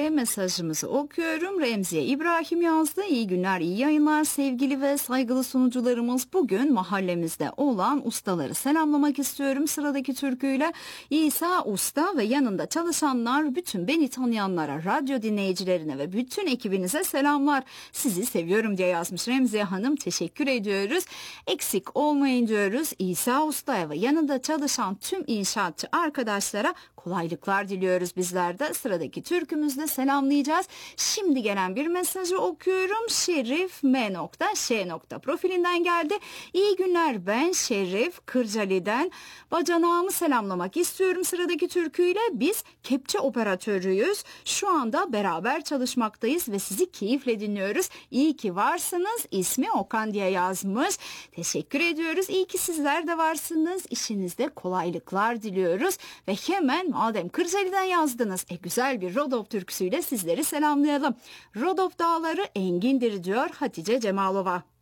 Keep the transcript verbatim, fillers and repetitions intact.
ve mesajımızı okuyorum. Remziye İbrahim yazdı. İyi günler, iyi yayınlar sevgili ve saygılı sunucularımız. Bugün mahallemizde olan ustaları selamlamak istiyorum. Sıradaki türküyle İsa Usta ve yanında çalışanlar, bütün beni tanıyanlara, radyo dinleyicilerine ve bütün ekibinize selamlar. Sizi seviyorum diye yazmış Remziye Hanım. Teşekkür ediyoruz. Eksik olmayın diyoruz. İsa Usta'ya ve yanında çalışan tüm inşaatçı arkadaşlara kolaylıklar diliyoruz bizler de. Sıradaki türkümüzde selamlayacağız. Şimdi gelen bir mesajı okuyorum. Şerif M. Ş. profilinden geldi. İyi günler, ben Şerif Kırcali'den. Bacanağımı selamlamak istiyorum sıradaki türküyle. Biz kepçe operatörüyüz. Şu anda beraber çalışmaktayız ve sizi keyifle dinliyoruz. İyi ki varsınız. İsmi Okan diye yazmış. Teşekkür ediyoruz. İyi ki sizler de varsınız. İşinizde kolaylıklar diliyoruz. Ve hemen madem Kırcali'den yazdınız, e güzel bir Rodop türküsüyle sizleri selamlayalım. Rodop dağları engindir diyor Hatice Cemalova.